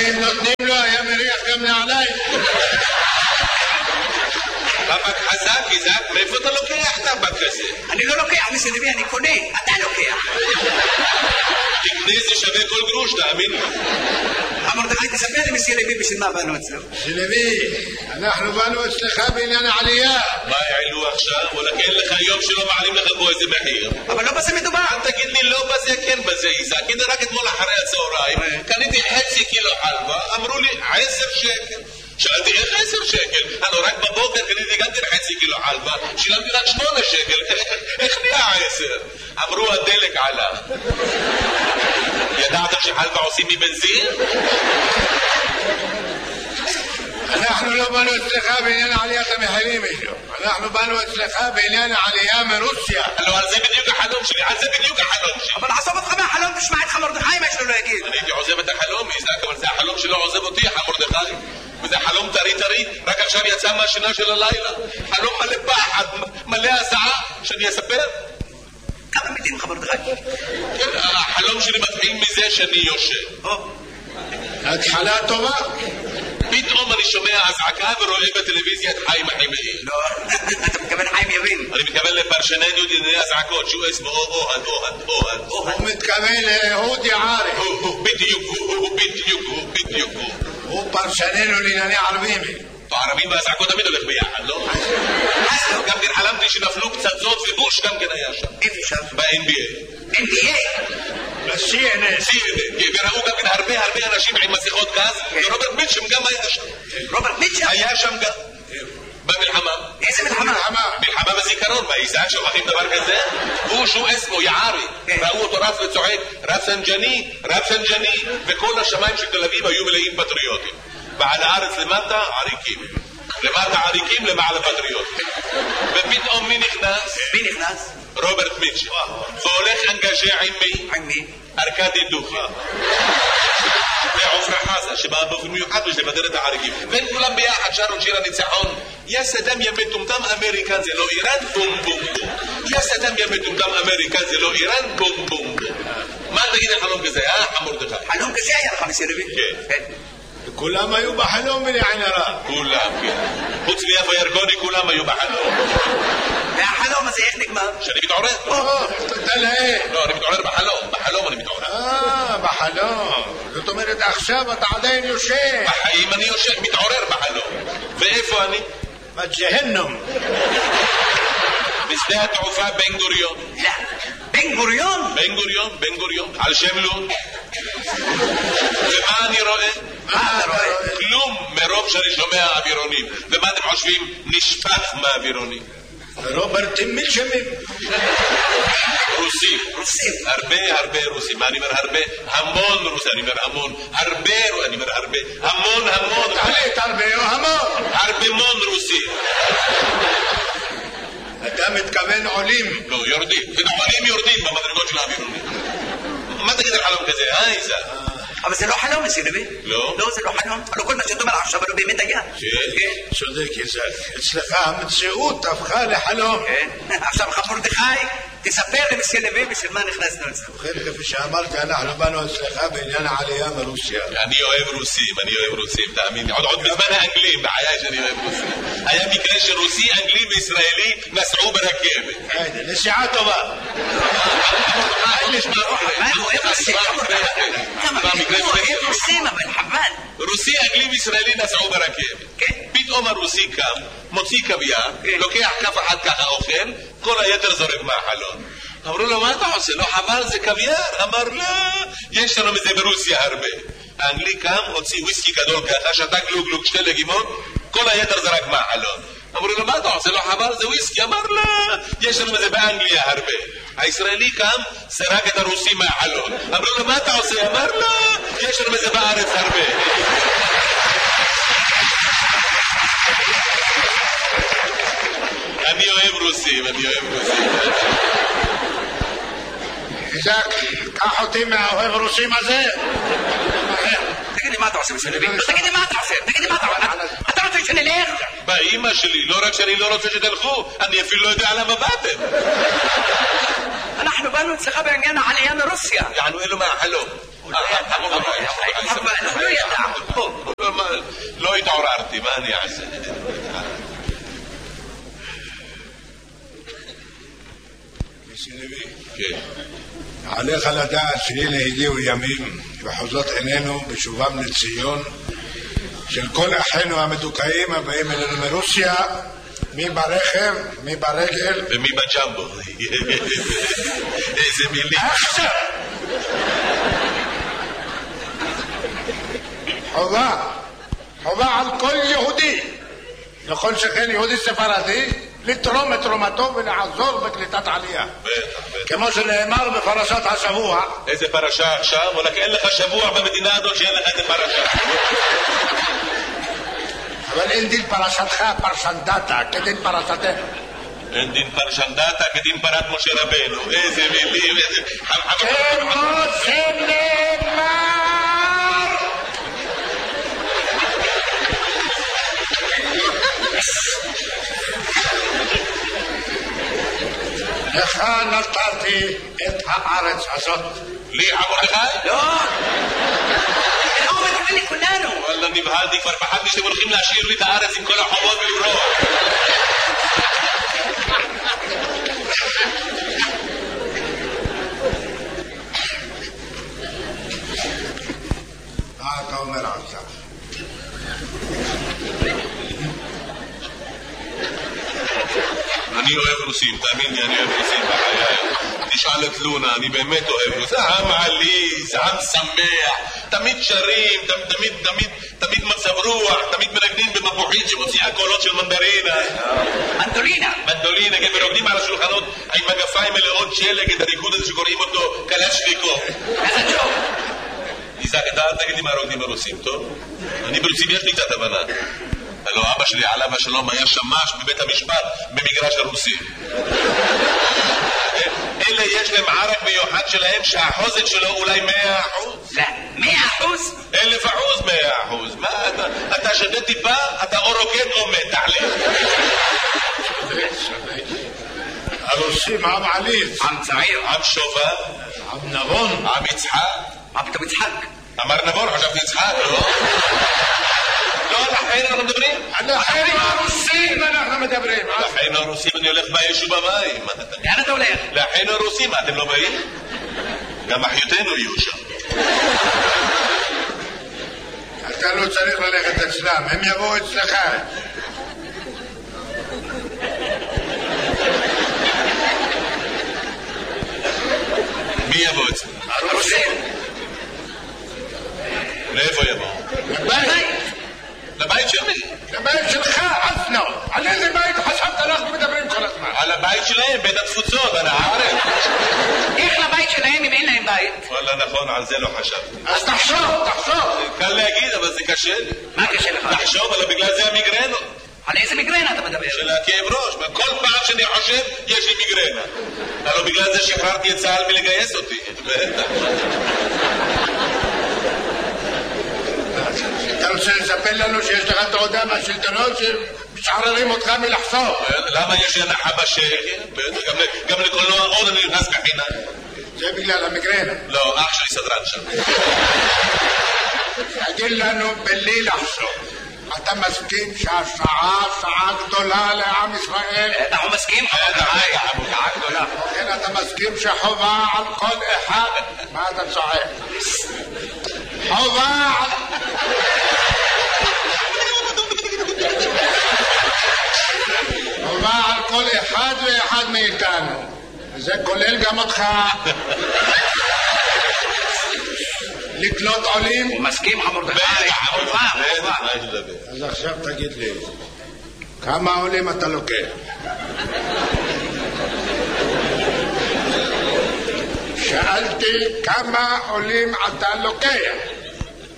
אם נותנים לו היה מריח גם נעליים. טבק חזק, איזק, מאיפה אתה לוקח טבק כזה? אני לא לוקח, מסי לוי, אני קונה, אתה לוקח. תקנה זה שווה כל גרוש, תאמין לי. מרדכי, תספר לי מסי לוי בשביל מה באנו אצלו. מסי לוי, אנחנו באנו אצלך בעניין העלייה. מה העלו עכשיו? וואלה כן לך יום שלא מעלים לך פה איזה מחיר. אבל לא בזה מדובר. אל תגיד לי לא בזה, כן בזה, איזק. הנה רק אתמול אחרי הצהריים, קניתי חצי קילו חלבה, אמרו לי 10 שקל. שאלתי איך 10 שקל? הלוא רק בבוקר קניתי גם חצי קילו חלבה, שילמתי רק 8 שקל, איך נהיה 10? אמרו הדלק עלה. ידעתם שחלבה עושים מבנזין? אנחנו לא באנו אצלך בעניין עליית המחירים, אנחנו באנו אצלך בעניין העלייה מרוסיה. לא, על זה בדיוק החלום שלי, על זה בדיוק החלום שלי. אבל עזוב אותך מהחלום, תשמע את מרדכי מה שלא יגיד. אני הייתי עוזב את החלום, איזק, אבל זה החלום שלא עוזב אותי, מרדכי. וזה חלום טרי, רק עכשיו יצא מהשינה של הלילה. חלום מלא פחד, מלא הזעה, שאני אספר? כמה מילים לך מרדכי? החלום שלי מתחיל מזה שאני יושב. התחלה טובה. פתאום אני שומע הזעקה ורואה בטלוויזיה את חיים החימאי. לא, אתה מתכוון חיים יבין. אני מתכוון לפרשננו דיני הזעקות, שהוא אסמו אוהד. הוא מתכוון לאהוד יערי. בדיוק. הוא פרשננו לענייני ערבים. הערבים והזעקות תמיד הולך ביחד, לא? גם כן חלמתי שנפלו פצצות ובוש גם כן היה שם. איפה שם? ב-NBA. NBA? ב-CNN. וראו גם כן הרבה אנשים עם מסכות גז, ורוברט מיטשם גם היה שם. רוברט מיטשם? היה שם גם. במלחמה. איזה מלחמה? מלחמה בזיכרון, באיזק שוכחים דבר כזה? הוא שהוא אסמו יערי. ראו אותו רץ וצועק, רפסנג'ני, וכל השמיים של תל אביב היו מלאים פטריוטים. ועל הארץ למטה עריקים, למעלה פטריוטים. ופתאום מי נכנס? רוברט מיטשם. והולך אנגז'ה עם מי? עם מי? ארקדי דוכי. ועופרה חזה שבאה באופן מיוחד לבדר את העריקים. והם כולם ביחד שרו שיר הניצחון. יא סדאם יא מטומטם אמריקה זה לא איראן בום בום בום. יא סדאם יא מטומטם אמריקה זה לא איראן בום בום בום. מה תגיד על חלום כזה, מרדכי? חלום כזה היה לך מסי לוי? כן. כולם היו בחלום בלעין הרע. כולם, כן. חוץ מיפה ירקוני כולם היו בחלום. והחלום הזה איך נגמר? שאני מתעורר. תודה להם. לא, אני מתעורר בחלום אני מתעורר. בחלום. זאת אומרת עכשיו אתה עדיין יושב. בחיים אני יושב, מתעורר בחלום. ואיפה אני? בג'הנום. בשדה התעופה בן גוריון. לא. בן גוריון? בן גוריון. על שם לוד. ומה אני רואה? מה אתה רואה? כלום מרוב שאני שומע אווירונים. ומה אתם חושבים? נשפך מהאווירונים. רוברטים מיטשמים. רוסים. הרבה רוסים. מה אני אומר הרבה? המון רוסים. אני אומר המון. המון. תעלית הרבה או המון? הרבה רוסים. אתה מתכוון עולים. לא, יורדים. עולים יורדים במדרגות של האווירונים. מה תגיד על חלום כזה, איזה? אבל זה לא חלום, מסי לוי. לא? לא, זה לא חלום. הלוא כל מה שאתה אומר עכשיו, לא באמת היה. כן, צודק, איזק. אצלך המציאות הפכה לחלום. כן. עכשיו, מרדכי, תספר למסי לוי בשביל מה נכנסנו אצלנו. ובכן, כפי שאמרתי, אנחנו באנו אצלך בעניין העלייה מרוסיה. אני אוהב רוסים, תאמין לי. עוד בזמן האנגלים, בעיה שאני אוהב רוסים. היה מקרה שרוסי, אנגלי וישראלי נסעו ברכבת. נסיעה טובה. הוא אוהב רוסים. הוא אוהב רוסים, אבל חבל. רוסי, אנגלי וישראלי נסעו ברכבת. פתאום הרוסי קם, מוציא קוויאר, לוקח כף אחת ככה אוכל, כל היתר זורק מהחלון. אמרו לו, מה אתה עושה? לא חבל, זה קוויאר? אמר, לא, יש לנו מזה ברוסיה הרבה. האנגלי קם, הוציא וויסקי גדול ככה, שתה גלוג 2 לגימות, כל היתר זרק מהחלון. אמרו לו, מה אתה עושה? לא חבל, זה וויסקי? אמר, לא, יש לנו מזה באנגליה הרבה. הישראלי קם, זרק את הרוסי מהחלון. אמרו לו, מה אתה עושה? אמר, לא, יש לנו מזה בארץ הרבה. אני אוהב רוסים. איזק, קח אותי מהאוהב רוסים הזה. תגיד לי מה אתה עושה מסי לוי? תגיד לי מה אתה עושה? אתה רוצה שנלך? באמא שלי, לא רק שאני לא רוצה שתלכו, אני אפילו לא יודע למה באתם. אנחנו באנו אצלך בעניין העלייה מרוסיה. יענו אלו מהחלום. אבל לא ידע. לא התעוררתי, מה אני אעשה? כן. עליך לדעת שהנה הגיעו ימים וחוזות עינינו בשובם לציון של כל אחינו המדוכאים הבאים אלינו מרוסיה, מי ברכב, מי ברגל ומי בג'מבו. איזה מילים. עכשיו חובה על כל יהודי, לכל שכן יהודי ספרדי, לתרום את תרומתו ולעזור בקליטת עלייה. כמו שנאמר בפרשת השבוע. איזה פרשה עכשיו? וואלכ, אין לך שבוע במדינה הזאת שאין לך איזה פרשה. אבל אין דין פרשתך פרשנדתה כדין פרשתך. אין דין פרשנדתה כדין פרת משה רבנו. איזה מילים, איזה... כמו שנאמר לך נתתי את הארץ הזאת. לי מרדכי? לא! הוא מתכוון לכולנו. וואלה, נבהלתי, כבר פחדתי שאתם הולכים להשאיר לי את הארץ עם כל החומות ולברוח. מה אתה אומר עכשיו? אני אוהב רוסים, תאמין לי, אני אוהב רוסים בחיי. תשאל את לונה, אני באמת אוהב רוסים. עם עליז, עם שמח, תמיד שרים, תמיד מצב רוח, תמיד מנגנים במפוחית שמוציאה קולות של מנדרינה. מנדולינה, כן, ורוקדים על השולחנות עם מגפיים מלאות שלג, את הריקוד הזה שקוראים אותו קלצ'ניקוב. איזק, אתה אל תגיד לי מה רוקדים ברוסים, טוב? אני ברוסים יש לי קצת הבנה. הלוא אבא שלי עליו השלום היה שמש בבית המשפט במגרש הרוסים. אלה יש להם ערק מיוחד שלהם שהחוזק שלו אולי 100%. לא, 100%? 1000%, 100%. מה אתה שדה טיפה, אתה או רוקד או מת, תחליט. הרוסים עם עליז, עם צעיר, עם שובב, עם נבון, עם יצחק. מה פתאום יצחק? אמר נבון, חשבתי יצחק, לא? לא, על החיים אנחנו מדברים? על החיים הרוסים אנחנו מדברים. על החיים הרוסים אני הולך באש ובמים. לאן אתה הולך? לחיים הרוסים, מה אתם לא באים? גם אחיותינו יהיו שם. אתה לא צריך ללכת אצלם, הם יבואו אצלך. מי יבוא אצלם? הרוסים. לאיפה יבוא? לבית שלי. לבית שלך, אסנו. על איזה בית חשבת אנחנו מדברים כל הזמן? על הבית שלהם, בית התפוצות, על הארץ. איך לבית שלהם אם אין להם בית? וואלה, נכון, על זה לא חשבתי. אז תחשוב. קל להגיד, אבל זה קשה לי. מה קשה לך? תחשוב, אבל בגלל זה המיגרנות. על איזה מיגרנה אתה מדבר? של הכאב ראש. כל פעם שאני חושב, יש לי מיגרנה. הלוא בגלל זה שחררתי את צה"ל מלגייס אותי. אתה רוצה לספר לנו שיש לך תעודה מהשלטונות שמשחררים אותך מלחשוב? למה יש הנחה בשקל? גם לקולנוע עוד אני נכנס בחינם. זה בגלל המיגרנה. לא, אח שלי סדרן שם. תגיד לנו בלי לחשוב, אתה מסכים שהשעה שעה גדולה לעם ישראל? אנחנו מסכים, שעה גדולה. כן, אתה מסכים שחובה על כל אחד? מה אתה צועק? חובה על... חובה על כל אחד ואחד מאיתנו, וזה כולל גם אותך, לקלוט עולים. הוא מסכים, מרדכי, חובה. אז עכשיו תגיד לי, כמה עולים אתה לוקח? שאלתי כמה עולים אתה לוקח.